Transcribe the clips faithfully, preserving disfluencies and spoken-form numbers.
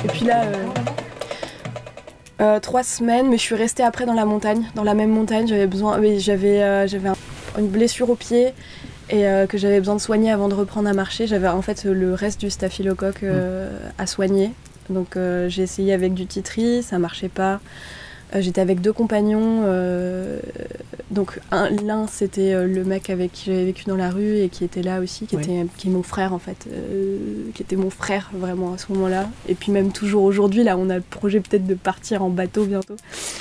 Et puis là, euh, euh, trois semaines, mais je suis restée après dans la montagne, dans la même montagne. J'avais besoin, oui, j'avais, euh, j'avais un, une blessure au pied et euh, que j'avais besoin de soigner avant de reprendre à marcher. J'avais en fait le reste du staphylocoque euh, à soigner. Donc euh, j'ai essayé avec du titri, ça marchait pas. Euh, j'étais avec deux compagnons. Euh, donc un, l'un c'était euh, le mec avec qui j'avais vécu dans la rue et qui était là aussi, qui, ouais. était, qui est mon frère en fait, euh, qui était mon frère vraiment à ce moment-là. Et puis même toujours aujourd'hui, là on a le projet peut-être de partir en bateau bientôt.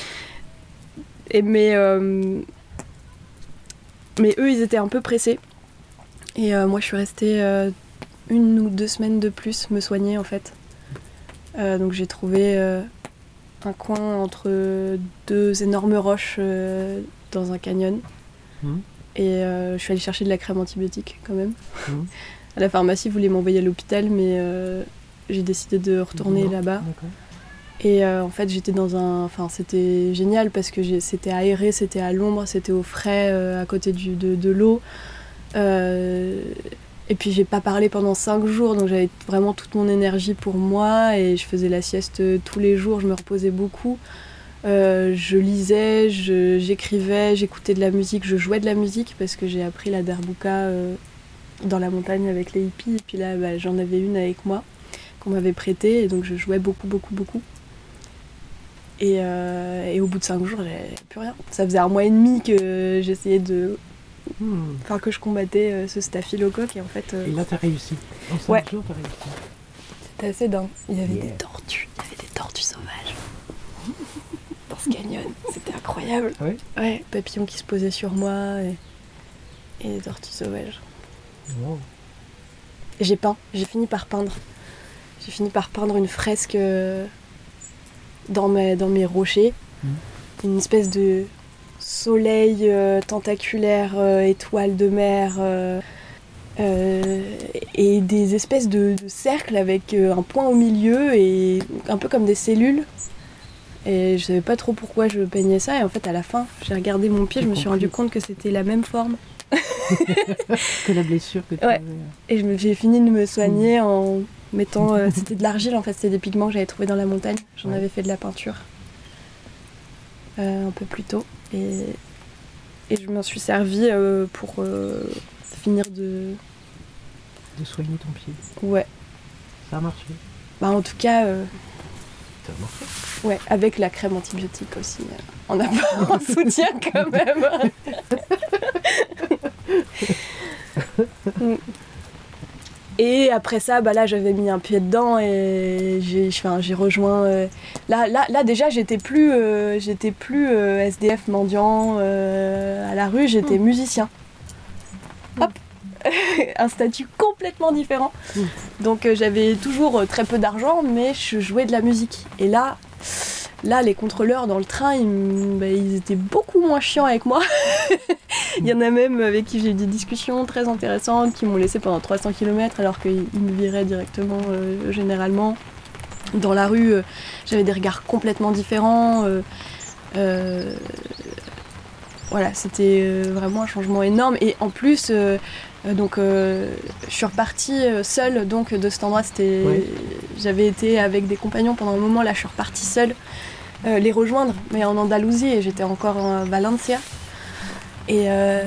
Et mais, euh, mais eux ils étaient un peu pressés. Et euh, moi je suis restée euh, une ou deux semaines de plus me soigner en fait. Euh, donc j'ai trouvé euh, un coin entre deux énormes roches euh, dans un canyon. Mmh. Et euh, je suis allée chercher de la crème antibiotique quand même. Mmh. À la pharmacie, ils voulaient m'envoyer à l'hôpital, mais euh, j'ai décidé de retourner non, là-bas. D'accord. Et euh, en fait j'étais dans un... Enfin c'était génial parce que j'ai... c'était aéré, c'était à l'ombre, c'était au frais, euh, à côté du, de, de l'eau. Euh, et puis j'ai pas parlé pendant cinq jours, donc j'avais vraiment toute mon énergie pour moi et je faisais la sieste tous les jours, je me reposais beaucoup. Euh, je lisais, je, j'écrivais, j'écoutais de la musique, je jouais de la musique parce que j'ai appris la darbuka euh, dans la montagne avec les hippies et puis là bah, j'en avais une avec moi qu'on m'avait prêtée et donc je jouais beaucoup beaucoup beaucoup. Et, euh, et au bout de cinq jours j'avais plus rien. Ça faisait un mois et demi que j'essayais de... Hmm. Enfin que je combattais euh, ce staphylocoque et en fait... Euh... Et là t'as réussi. En cinq ouais. jours t'as réussi. C'était assez dingue. Il y avait yeah. des tortues, il y avait des tortues sauvages dans ce canyon. C'était incroyable. Ouais. Ouais, papillons qui se posaient sur moi et, et des tortues sauvages. Wow. Et j'ai peint, j'ai fini par peindre. J'ai fini par peindre une fresque euh, dans, mes, dans mes rochers. Hmm. Une espèce de... soleil euh, tentaculaire, euh, étoiles de mer euh, euh, et des espèces de, de cercles avec euh, un point au milieu et un peu comme des cellules. Et je savais pas trop pourquoi je peignais ça et en fait à la fin j'ai regardé mon pied, j'ai je me suis rendu compte que c'était la même forme. Que la blessure que tu ouais. avais. Et je me, j'ai fini de me soigner mmh. en mettant... Euh, c'était de l'argile en fait, c'était des pigments que j'avais trouvés dans la montagne. J'en ouais. avais fait de la peinture euh, un peu plus tôt. Et, et je m'en suis servie euh, pour euh, finir de... De soigner ton pied. Ouais. Ça a marché. Bah en tout cas... Euh... Ça a marché. Ouais, avec la crème antibiotique aussi. Euh, on a pas un soutien quand même. Et après ça, bah là j'avais mis un pied dedans et j'ai, enfin, j'ai rejoint. Euh, là, là, là déjà j'étais plus, euh, j'étais plus euh, S D F mendiant euh, à la rue, j'étais mmh. musicien. Hop, un statut complètement différent. Mmh. Donc euh, j'avais toujours très peu d'argent, mais je jouais de la musique. Et là, là les contrôleurs dans le train, ils, bah, ils étaient beaucoup moins chiants avec moi. Il y en a même avec qui j'ai eu des discussions très intéressantes qui m'ont laissé pendant trois cents kilomètres alors qu'ils me viraient directement euh, généralement. Dans la rue, euh, j'avais des regards complètement différents. Euh, euh, voilà, c'était euh, vraiment un changement énorme. Et en plus, euh, euh, donc, euh, je suis repartie seule donc, de cet endroit. C'était... Oui. J'avais été avec des compagnons pendant un moment. Là, je suis repartie seule euh, les rejoindre, mais en Andalousie. Et j'étais encore à Valencia. Et, euh,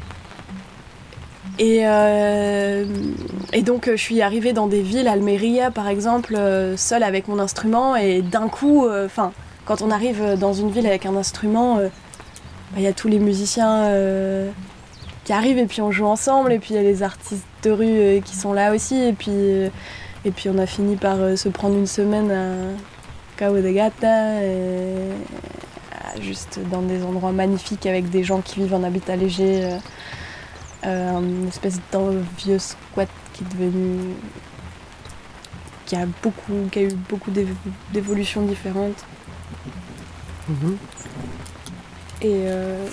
et, euh, et donc je suis arrivée dans des villes, Almeria par exemple, euh, seule avec mon instrument et d'un coup, enfin, euh, quand on arrive dans une ville avec un instrument, il euh, bah, y a tous les musiciens euh, qui arrivent et puis on joue ensemble et puis il y a les artistes de rue euh, qui sont là aussi et puis, euh, et puis on a fini par euh, se prendre une semaine à Cabo de Gata et... juste dans des endroits magnifiques avec des gens qui vivent en habitat léger, euh, euh, une espèce de vieux squat qui est devenu, qui a beaucoup, qui a eu beaucoup d'év- d'évolutions différentes. Mmh. Et euh...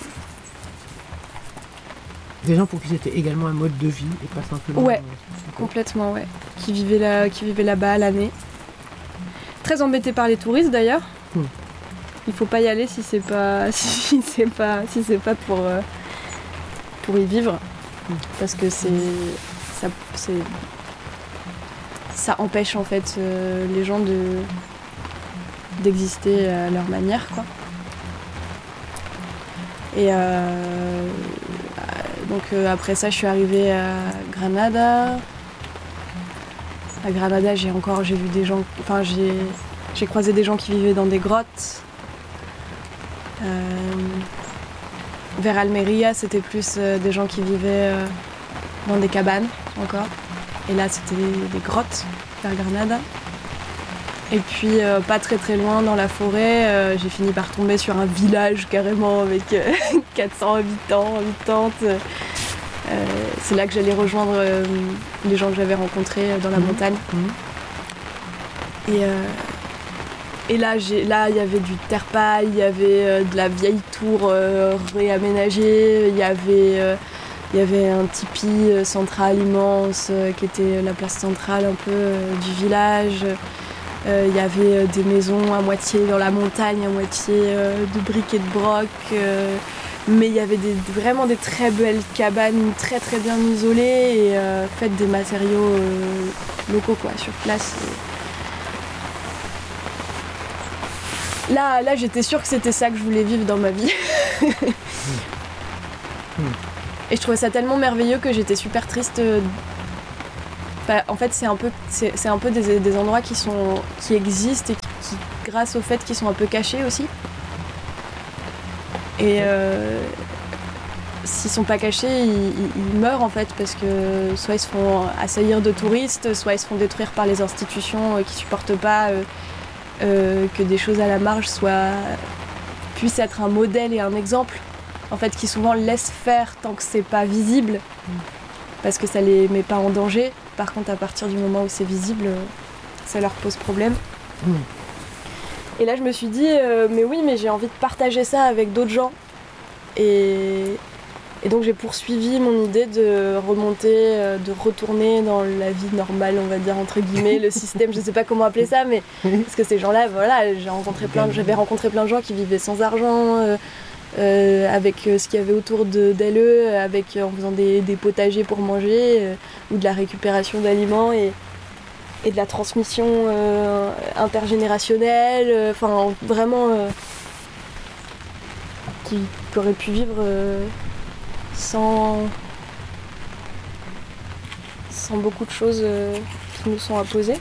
des gens pour qui c'était également un mode de vie et pas simplement. Ouais, euh, complètement, ouais. Qui vivaient là, qui vivaient là-bas à l'année. Très embêtés par les touristes d'ailleurs. Mmh. Il faut pas y aller si c'est pas si c'est pas si c'est pas pour euh, pour y vivre parce que c'est ça c'est ça empêche en fait euh, les gens de d'exister à leur manière, quoi. Et euh, donc euh, après ça, je suis arrivée à Granada. À Granada, j'ai encore j'ai vu des gens, enfin j'ai j'ai croisé des gens qui vivaient dans des grottes. Euh, vers Almeria, c'était plus euh, des gens qui vivaient euh, dans des cabanes encore. Et là, c'était des, des grottes vers Granada. Et puis, euh, pas très très loin dans la forêt, euh, j'ai fini par tomber sur un village carrément avec euh, quatre cents habitants, habitantes. Euh, c'est là que j'allais rejoindre euh, les gens que j'avais rencontrés dans la mmh. montagne. Mmh. Et, euh, et là, j'ai, là, il y avait du terre-paille, il y avait euh, de la vieille tour euh, réaménagée, il y avait... Euh, Il y avait un tipi central immense euh, qui était la place centrale un peu euh, du village. Euh, il y avait euh, des maisons à moitié dans la montagne, à moitié euh, de briques et de broc. Euh, mais il y avait des, vraiment des très belles cabanes, très très bien isolées et euh, faites des matériaux euh, locaux quoi, sur place. Et... Là, là, j'étais sûre que c'était ça que je voulais vivre dans ma vie. Et je trouvais ça tellement merveilleux que j'étais super triste. Bah, en fait, c'est un peu, c'est, c'est un peu des, des endroits qui, sont, qui existent et qui, qui, grâce au fait qu'ils sont un peu cachés aussi. Et euh, s'ils sont pas cachés, ils, ils meurent en fait parce que soit ils se font assaillir de touristes, soit ils se font détruire par les institutions qui supportent pas euh, euh, que des choses à la marge soient, puissent être un modèle et un exemple. En fait, qui souvent laissent faire tant que c'est pas visible, parce que ça les met pas en danger. Par contre, à partir du moment où c'est visible, ça leur pose problème. Mmh. Et là, je me suis dit, euh, mais oui, mais j'ai envie de partager ça avec d'autres gens. Et, et donc, j'ai poursuivi mon idée de remonter, euh, de retourner dans la vie normale, on va dire, entre guillemets, le système, je sais pas comment appeler ça, mais parce que ces gens-là, voilà, j'ai rencontré plein, j'avais rencontré plein de gens qui vivaient sans argent, euh, Euh, avec euh, ce qu'il y avait autour de, d'L E, avec, euh, en faisant des, des potagers pour manger, euh, ou de la récupération d'aliments et, et de la transmission euh, intergénérationnelle, enfin euh, vraiment euh, qui, qui aurait pu vivre euh, sans, sans beaucoup de choses euh, qui nous sont imposées.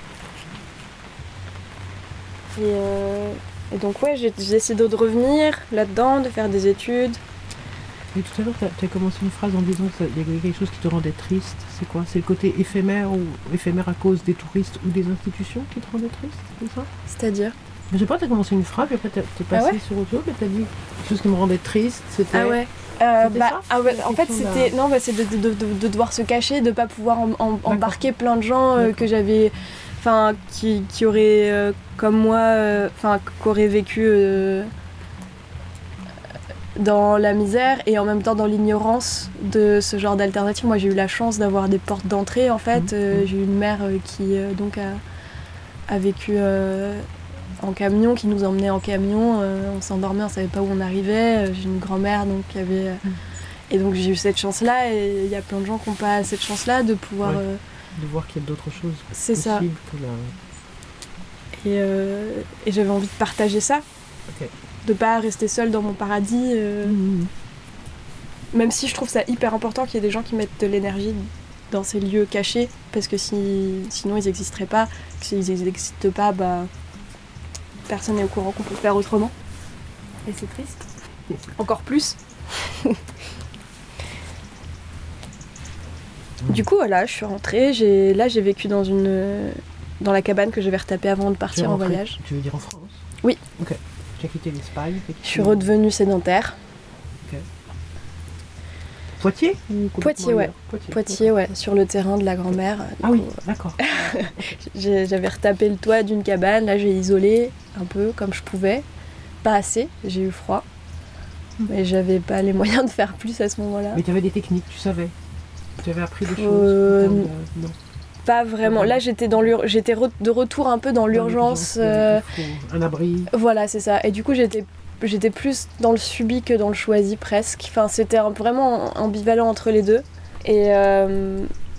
Et, euh, Et donc ouais, j'ai, j'ai essayé de revenir là-dedans, de faire des études. Et tout à l'heure, tu as commencé une phrase en disant qu'il y avait quelque chose qui te rendait triste. C'est quoi ? C'est le côté éphémère ou éphémère à cause des touristes ou des institutions qui te rendaient triste, c'est ça ? C'est-à-dire ? Je sais pas, tu as commencé une phrase et après tu es passé ah ouais sur autre chose et tu as dit quelque chose qui me rendait triste, c'était... Ah ouais euh, bah, ça ah ouais, en fait c'était non bah, c'est de, de, de, de devoir se cacher, de pas pouvoir en, en, embarquer plein de gens euh, que j'avais... Enfin, qui, qui auraient, euh, comme moi, enfin, euh, qui auraient vécu euh, dans la misère et en même temps dans l'ignorance de ce genre d'alternative. Moi, j'ai eu la chance d'avoir des portes d'entrée, en fait. Mmh. Euh, j'ai eu une mère euh, qui, euh, donc, a, a vécu euh, en camion, qui nous emmenait en camion. Euh, on s'endormait, on savait pas où on arrivait. J'ai une grand-mère, donc, qui avait... Euh, mmh. Et donc, j'ai eu cette chance-là, et il y a plein de gens qui n'ont pas cette chance-là de pouvoir... Ouais. Euh, de voir qu'il y a d'autres choses c'est possibles ça. Que la... Et, euh, et j'avais envie de partager ça. Okay. De pas rester seule dans mon paradis. Euh... Mmh. Même si je trouve ça hyper important qu'il y ait des gens qui mettent de l'énergie dans ces lieux cachés, parce que si, sinon ils n'existeraient pas. S'ils n'existent pas, bah, personne n'est au courant qu'on peut faire autrement. Et c'est triste. Encore plus. Du coup, voilà, je suis rentrée. J'ai... Là, j'ai vécu dans une, dans la cabane que j'avais retapée avant de partir en voyage. Tu veux dire en France ? Oui. Ok. Tu as quitté l'Espagne. Quitté... Je suis redevenue sédentaire. Ok. Poitiers ou Poitiers, ouais. Poitiers, Poitiers ouais. Sur le terrain de la grand-mère. Ah oui, d'accord. J'avais retapé le toit d'une cabane. Là, j'ai isolé un peu comme je pouvais. Pas assez. J'ai eu froid. Mais j'avais pas les moyens de faire plus à ce moment-là. Mais tu avais des techniques, tu savais ? Tu avais appris des choses euh, de... Non. Pas vraiment. Là, j'étais, dans l'ur... j'étais re... de retour un peu dans l'urgence. Euh... Un abri. Voilà, c'est ça. Et du coup, j'étais... j'étais plus dans le subi que dans le choisi, presque. Enfin, c'était vraiment ambivalent entre les deux. Et, euh...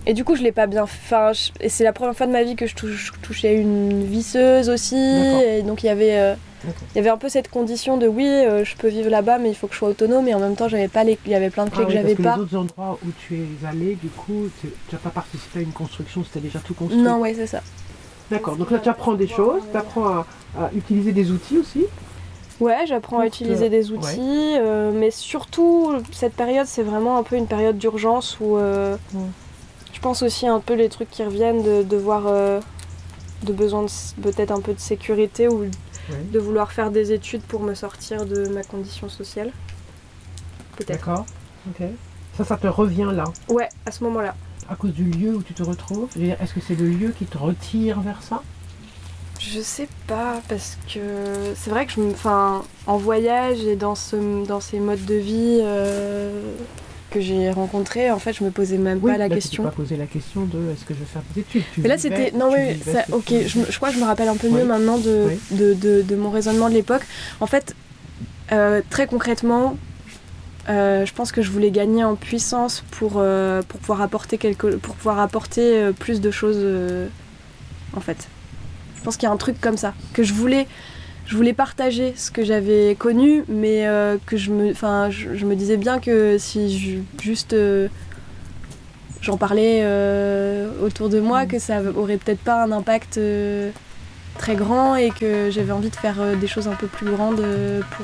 Et du coup, je l'ai pas bien fait. Enfin, je- et c'est la première fois de ma vie que je, touche, je touchais une visseuse aussi. D'accord. Et donc, il y avait, euh, D'accord. il y avait un peu cette condition de oui, euh, je peux vivre là-bas, mais il faut que je sois autonome. Et en même temps, j'avais pas les... il y avait plein de clés Ah que oui, j'avais parce que pas. les autres endroits où tu es allé, du coup, tu n'as pas participé à une construction, c'était déjà tout construit. Non, ouais, c'est ça. D'accord, donc là tu apprends des choses, tu apprends à, à utiliser des outils aussi. Ouais, j'apprends à Pour te- utiliser des outils, ouais. euh, mais surtout, cette période, c'est vraiment un peu une période d'urgence où euh, Mm. je pense aussi un peu les trucs qui reviennent de devoir, euh, de besoin de s- peut-être un peu de sécurité ou Ouais. de vouloir faire des études pour me sortir de ma condition sociale. Peut-être. D'accord, ok. Ça, ça te revient là, Ouais, à ce moment-là. à cause du lieu où tu te retrouves. Je veux dire, est-ce que c'est le lieu qui te retire vers ça? Je sais pas, parce que c'est vrai que je me. Enfin, en voyage et dans, ce, dans ces modes de vie euh, que j'ai rencontrés, en fait, je me posais même Oui, pas la là, question. tu t'es pas posé la question de est-ce que je vais faire des études. Tu Mais là, vivais- c'était. Non, tu oui, vivais ça, ce ok, que- je, me- je crois que je me rappelle un peu mieux Oui. maintenant de, Oui. de, de, de mon raisonnement de l'époque. En fait, euh, très concrètement, euh, je pense que je voulais gagner en puissance pour, euh, pour pouvoir apporter, quelque, pour pouvoir apporter euh, plus de choses, euh, en fait. Je pense qu'il y a un truc comme ça, que je voulais. Je voulais partager ce que j'avais connu, mais euh, que je me, enfin, je, je me disais bien que si je, juste euh, j'en parlais euh, autour de moi, que ça aurait peut-être pas un impact euh, très grand et que j'avais envie de faire euh, des choses un peu plus grandes euh, pour